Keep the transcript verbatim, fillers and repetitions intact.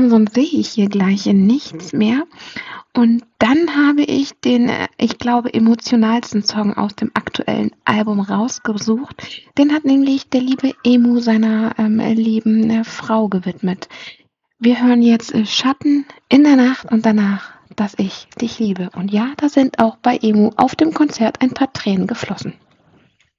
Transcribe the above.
sonst sehe ich hier gleich nichts mehr. Und dann habe ich den, äh, ich glaube, emotionalsten Song aus dem aktuellen Album rausgesucht. Den hat nämlich der liebe Emu seiner ähm, lieben äh, Frau gewidmet. Wir hören jetzt äh, Schatten in der Nacht und danach, dass ich dich liebe. Und ja, da sind auch bei Emu auf dem Konzert ein paar Tränen geflossen.